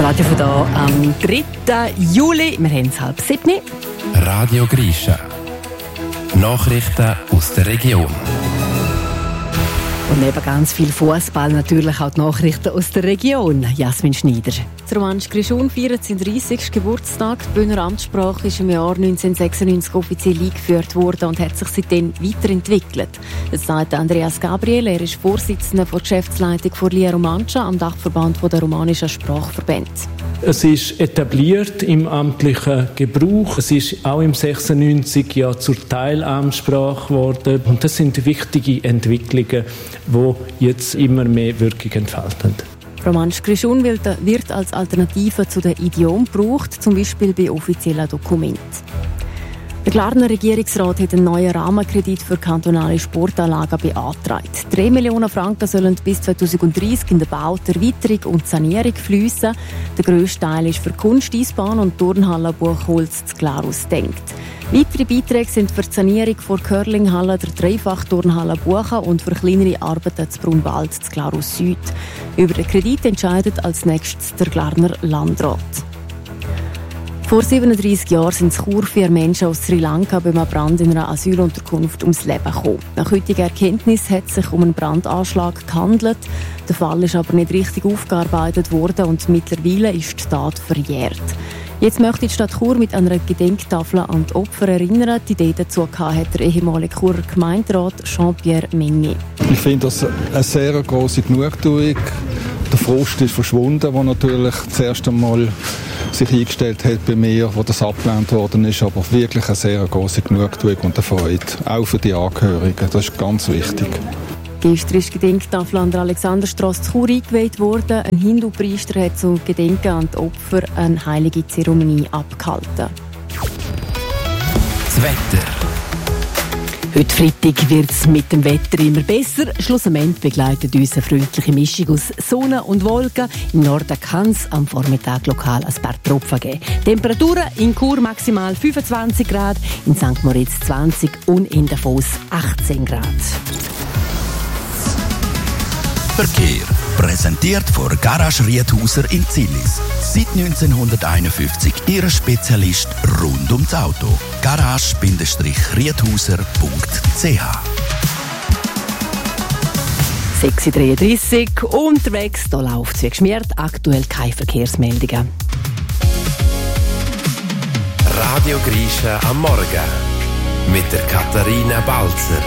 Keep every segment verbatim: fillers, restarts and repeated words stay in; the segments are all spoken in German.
Radio von hier am dritten Juli. Wir haben es halb sieben. Radio Grisha. Nachrichten aus der Region. Und neben ganz viel Fußball natürlich auch die Nachrichten aus der Region. Jasmin Schneider. Der Romansch Grischun feiert seinen dreißigsten Geburtstag. Die Bühner Amtssprache ist im Jahr neunzehnhundertsechsundneunzig offiziell eingeführt worden und hat sich seitdem weiterentwickelt. Das sagt Andreas Gabriel. Er ist Vorsitzender der Geschäftsleitung von Lia Romancia am Dachverband der romanischen Sprachverbände. Es ist etabliert im amtlichen Gebrauch. Es ist auch im sechsundneunzig ja zur Teilamtssprache geworden. Und das sind wichtige Entwicklungen, die jetzt immer mehr Wirkung entfalten. Romansch Grischun wird als Alternative zu den Idiomen gebraucht, zum Beispiel bei offiziellen Dokumenten. Der Glarner Regierungsrat hat einen neuen Rahmenkredit für kantonale Sportanlagen beantragt. drei Millionen Franken sollen bis zweitausenddreissig in den Bau, die Erweiterung und die Sanierung fliessen. Der grösste Teil ist für Kunsteisbahn und Turnhalle Buchholz zu Glarus gedacht. Weitere Beiträge sind für die Sanierung der Curlinghalle, der Dreifach-Turnhalle Buchen und für kleinere Arbeiten zu Brunwald zu Glarus Süd. Über den Kredit entscheidet als nächstes der Glarner Landrat. Vor siebenunddreissig Jahren sind in Chur vier Menschen aus Sri Lanka bei einem Brand in einer Asylunterkunft ums Leben gekommen. Nach heutiger Erkenntnis hat es sich um einen Brandanschlag gehandelt. Der Fall ist aber nicht richtig aufgearbeitet worden und mittlerweile ist die Tat verjährt. Jetzt möchte die Stadt Chur mit einer Gedenktafel an die Opfer erinnern. Die Idee dazu hat der ehemalige Churer Gemeinderat Jean-Pierre Menier. Ich finde das eine sehr grosse Genugtuung. Der Frust ist verschwunden, der natürlich das erste Mal sich eingestellt hat bei mir, wo das abgelehnt worden ist, aber wirklich eine sehr grosse Genugtuung und eine Freude, auch für die Angehörigen. Das ist ganz wichtig. Gestern ist die Gedenktafel an der Alexanderstrasse zu Chur eingeweiht worden. Ein Hindu-Priester hat zum Gedenken an die Opfer eine heilige Zeremonie abgehalten. Das Wetter. Heute Freitag wird es mit dem Wetter immer besser. Schlussendlich begleitet uns eine freundliche Mischung aus Sonne und Wolken. Im Norden kann es am Vormittag lokal ein paar Tropfen geben. Temperaturen in Chur maximal fünfundzwanzig Grad, in Sankt Moritz zwanzig und in Davos achtzehn Grad. Verkehr. Präsentiert von Garage Riedhauser in Zillis. Seit neunzehnhunderteinundfünfzig Ihr Spezialist rund ums Auto. garage Riedhauser punkt c h sechs Uhr dreiunddreissig unterwegs, da läuft es wie geschmiert, aktuell keine Verkehrsmeldungen. Radio Grisha am Morgen mit der Katharina Balzer.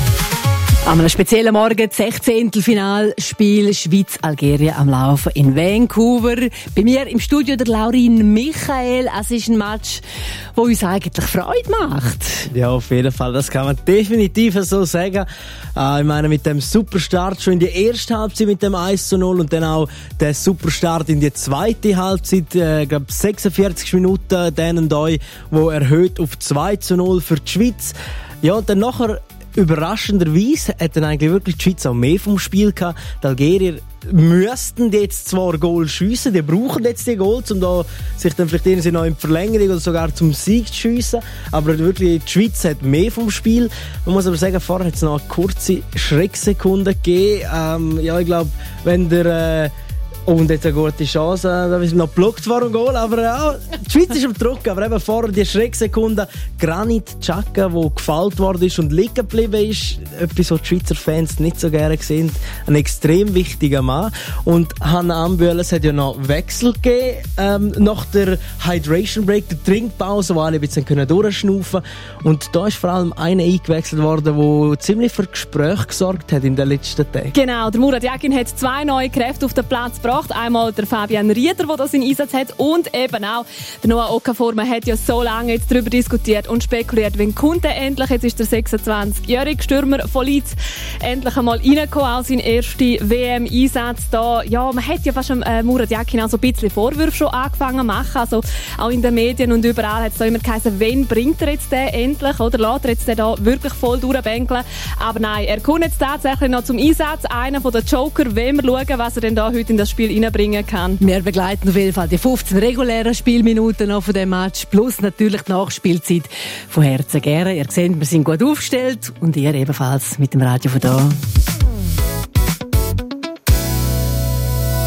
Am einem speziellen Morgen, das Sechzehntelfinalspiel Schweiz-Algerien am Laufen in Vancouver. Bei mir im Studio der Laurin Michael. Es ist ein Match, das uns eigentlich Freude macht. Ja, auf jeden Fall. Das kann man definitiv so sagen. Äh, ich meine, mit dem Superstart schon in die erste Halbzeit mit dem eins zu null und dann auch der Superstart in die zweite Halbzeit. Äh, ich glaube, sechsundvierzig Minuten, dann Doi, wo erhöht auf zwei zu null für die Schweiz. Ja, und dann nachher überraschenderweise hat dann eigentlich wirklich die Schweiz auch mehr vom Spiel gehabt. Die Algerier müssten jetzt zwar Goal schiessen, die brauchen jetzt die Goals, um da sich dann vielleicht irgendwie noch in die Verlängerung oder sogar zum Sieg zu schiessen. Aber wirklich, die Schweiz hat mehr vom Spiel. Man muss aber sagen, vorher hat es noch eine kurze Schrecksekunde gegeben. Ähm, ja, ich glaube, wenn der äh, und jetzt eine gute Chance, da ist noch geblockt vor dem Goal, aber ja, die Schweiz ist am Druck, aber eben vorher die Schrecksekunde Granit Xhaka, der gefällt worden ist und liegen geblieben ist, etwas, was die Schweizer Fans nicht so gerne sehen, ein extrem wichtiger Mann. Und Hanna Ambühl, es hat ja noch Wechsel gegeben, ähm, nach der Hydration Break, der Trinkpause, wo alle ein bisschen durchschnaufen können. Und da ist vor allem einer eingewechselt worden, der ziemlich für Gespräche gesorgt hat in den letzten Tagen. Genau, der Murat Yakin hat zwei neue Kräfte auf den Platz gebracht. Einmal der Fabian Rieder, der das in Einsatz hat, und eben auch der Noah Okafor. Man hat ja so lange jetzt darüber diskutiert und spekuliert, wenn kommt er endlich. Jetzt ist der sechsundzwanzigjährige Stürmer von Leeds endlich einmal reingekommen, auch sein erster W M-Einsatz da. Ja, man hat ja fast am äh, Murat Yakin auch so ein bisschen Vorwürfe schon angefangen zu machen, also auch in den Medien und überall hat es da immer geheißen, wen bringt er jetzt den endlich, oder lässt er jetzt den da wirklich voll durchbänkeln? Aber nein, er kommt jetzt tatsächlich noch zum Einsatz, einer von den Joker, wenn wir schauen, was er denn da heute in das Spiel reinbringen kann. Wir begleiten auf jeden Fall die fünfzehn regulären Spielminuten noch von dem Match, plus natürlich die Nachspielzeit von Herzen gerne. Ihr seht, wir sind gut aufgestellt und ihr ebenfalls mit dem Radio von da.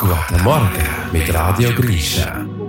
Guten Morgen mit Radio Grisha.